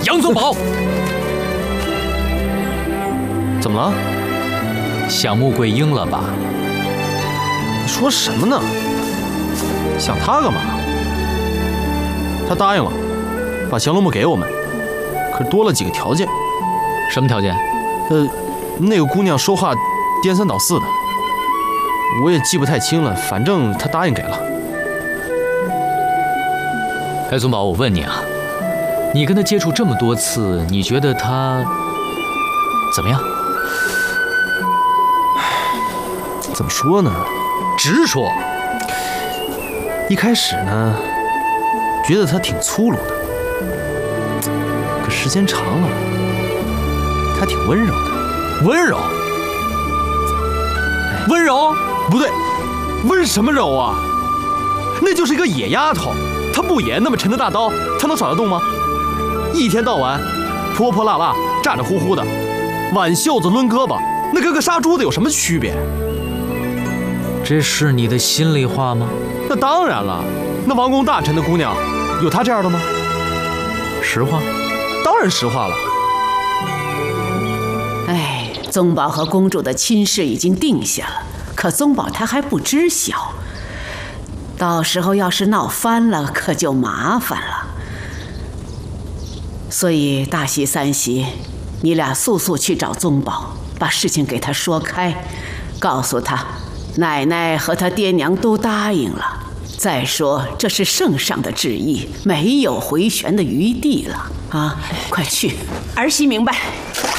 杨宗保， 怎么了？ 想穆桂英了吧？ 你说什么呢？想他干嘛？他答应了，把降龙木给我们，可是多了几个条件。 什么条件？ 那个姑娘说话颠三倒四的，我也记不太清了，反正她答应给了。 哎，宗保，我问你啊，你跟她接触这么多次，你觉得她怎么样？ 怎么说呢？ 直说。 一开始呢，觉得她挺粗鲁的，可时间长了，她挺温柔的。 温柔？温柔？ 不对，温什么柔啊？那就是一个野丫头，她不也那么沉的大刀，她能耍得动吗？一天到晚泼泼辣辣，咋咋呼呼的，挽袖子抡胳膊，那跟个杀猪的有什么区别？ 这是你的心里话吗？ 那当然了，那王公大臣的姑娘，有她这样的吗？ 实话？ 当然实话了。 哎，宗保和公主的亲事已经定下了，可宗保他还不知晓，到时候要是闹翻了，可就麻烦了。所以大喜三喜，你俩速速去找宗保，把事情给他说开，告诉他奶奶和他爹娘都答应了。再说这是圣上的旨意，没有回旋的余地了啊！快去， 儿媳明白。